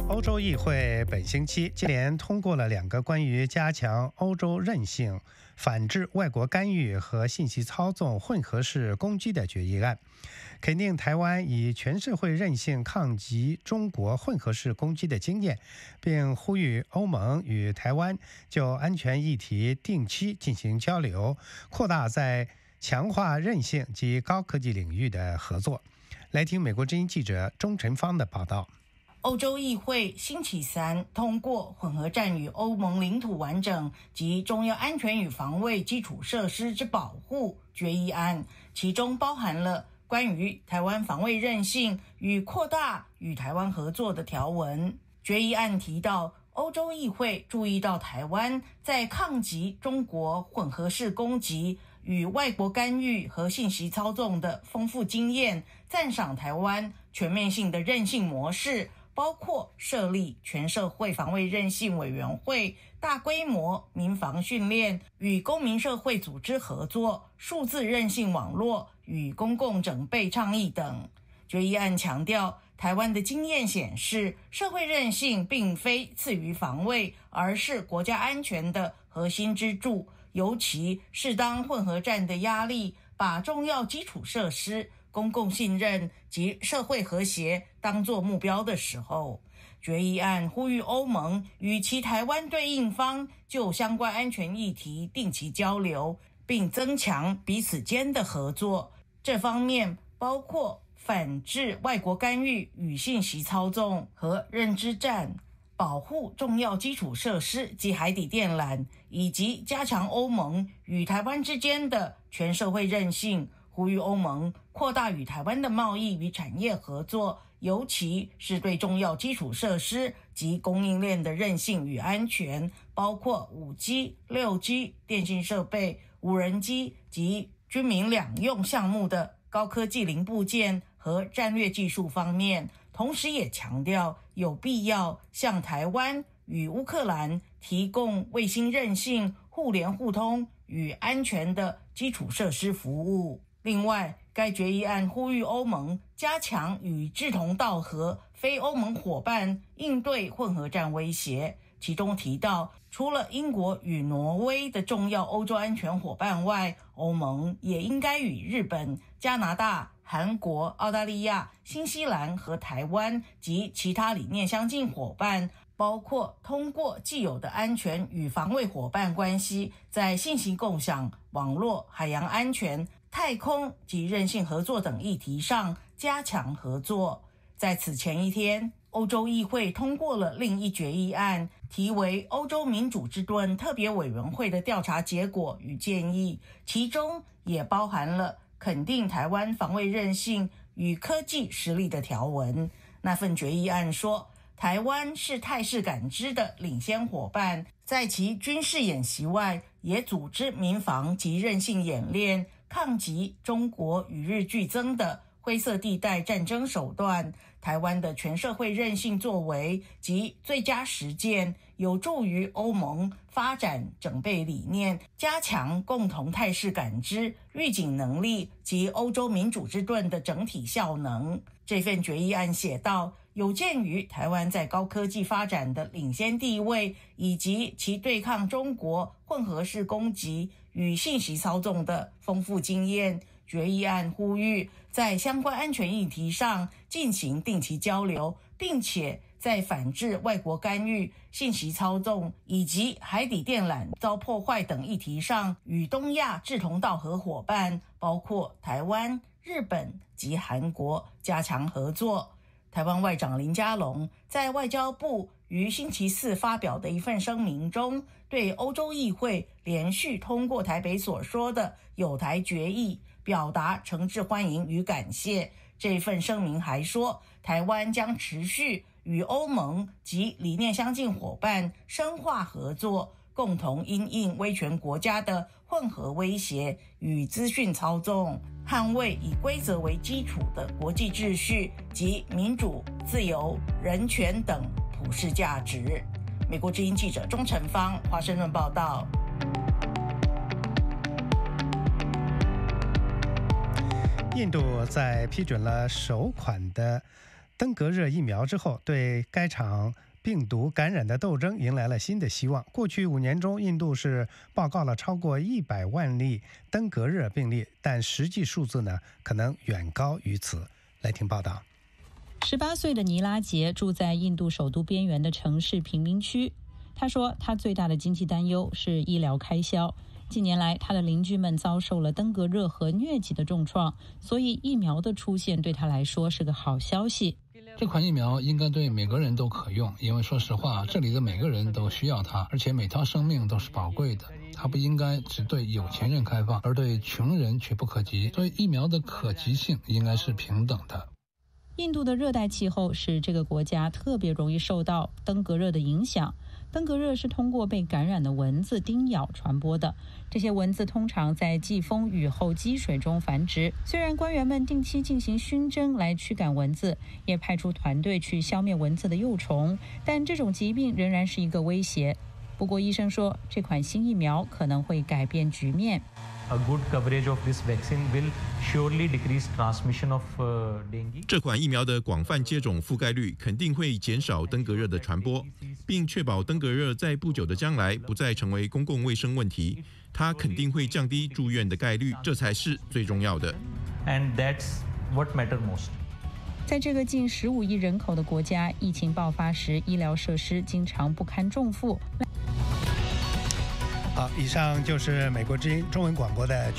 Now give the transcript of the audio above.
欧洲议会本星期接连通过了2个关于加强欧洲韧性、反制外国干预和信息操纵混合式攻击的决议案，肯定台湾以全社会韧性抗击中国混合式攻击的经验，并呼吁欧盟与台湾就安全议题定期进行交流，扩大在强化韧性及高科技领域的合作。来听美国之音记者钟晨芳的报道。 欧洲议会星期三通过混合战与欧盟领土完整及重要安全与防卫基础设施之保护决议案，其中包含了关于台湾防卫韧性与扩大与台湾合作的条文。决议案提到，欧洲议会注意到台湾在抗击中国混合式攻击与外国干预和信息操纵的丰富经验，赞赏台湾全面性的韧性模式，包括设立全社会防卫韧性委员会、大规模民防训练、与公民社会组织合作、数字韧性网络与公共整备倡议等。决议案强调，台湾的经验显示，社会韧性并非次于防卫，而是国家安全的核心支柱，尤其是当混合战的压力把重要基础设施、公共信任及社会和谐当作目标的时候。决议案呼吁欧盟与其台湾对应方就相关安全议题定期交流，并增强彼此间的合作。这方面包括反制外国干预与信息操纵和认知战，保护重要基础设施及海底电缆，以及加强欧盟与台湾之间的全社会韧性，呼吁欧盟扩大与台湾的贸易与产业合作，尤其是对重要基础设施及供应链的韧性与安全，包括 5G、6G、电信设备、无人机及军民两用项目的高科技零部件和战略技术方面。同时也强调有必要向台湾与乌克兰提供卫星韧性、互联互通与安全的基础设施服务。另外，该决议案呼吁欧盟加强与志同道合非欧盟伙伴应对混合战威胁，其中提到，除了英国与挪威的重要欧洲安全伙伴外，欧盟也应该与日本、加拿大、韩国、澳大利亚、新西兰和台湾及其他理念相近伙伴，包括通过既有的安全与防卫伙伴关系，在信息共享、网络、海洋安全、太空及韧性合作等议题上加强合作。在此前一天，欧洲议会通过了另一决议案，题为欧洲民主之盾特别委员会的调查结果与建议，其中也包含了肯定台湾防卫韧性与科技实力的条文。那份决议案说，台湾是态势感知的领先伙伴，在其军事演习外，也组织民防及韧性演练，抗击中国与日俱增的灰色地带战争手段。台湾的全社会韧性作为及最佳实践，有助于欧盟发展整备理念，加强共同态势感知、预警能力及欧洲民主之盾的整体效能。这份决议案写道，有鉴于台湾在高科技发展的领先地位，以及其对抗中国混合式攻击与信息操纵的丰富经验，决议案呼吁在相关安全议题上进行定期交流，并且在反制外国干预、信息操纵以及海底电缆遭破坏等议题上，与东亚志同道合伙伴，包括台湾、日本及韩国加强合作。台湾外长林佳龙在外交部于星期四发表的一份声明中，对欧洲议会连续通过台北所说的友台决议表达诚挚欢迎与感谢。这份声明还说，台湾将持续与欧盟及理念相近伙伴深化合作，共同因应威权国家的混合威胁与资讯操纵，捍卫以规则为基础的国际秩序及民主、自由、人权等普世价值。美国之音记者钟晨芳，华盛顿报道。 印度在批准了首款的登革热疫苗之后，对该场病毒感染的斗争迎来了新的希望。过去5年中，印度是报告了超过100万例登革热病例，但实际数字呢，可能远高于此。来听报道。 18岁的尼拉杰住在印度首都边缘的城市贫民区。他说，他最大的经济担忧是医疗开销。近年来，他的邻居们遭受了登革热和疟疾的重创，所以疫苗的出现对他来说是个好消息。 这款疫苗应该对每个人都可用，因为说实话，这里的每个人都需要它，而且每条生命都是宝贵的。它不应该只对有钱人开放，而对穷人却不可及。所以疫苗的可及性应该是平等的。 印度的热带气候使这个国家特别容易受到登革热的影响。登革热是通过被感染的蚊子叮咬传播的，这些蚊子通常在季风雨后积水中繁殖。虽然官员们定期进行熏蒸来驱赶蚊子，也派出团队去消灭蚊子的幼虫，但这种疾病仍然是一个威胁。不过医生说，这款新疫苗可能会改变局面。 A good coverage of this vaccine will surely decrease transmission of dengue. 这款疫苗的广泛接种覆盖率肯定会减少登革热的传播，并确保登革热在不久的将来不再成为公共卫生问题。它肯定会降低住院的概率，这才是最重要的。 And that's what matters most. 在这个近15亿人口的国家，疫情爆发时，医疗设施经常不堪重负。 好，以上就是美国之音中文广播的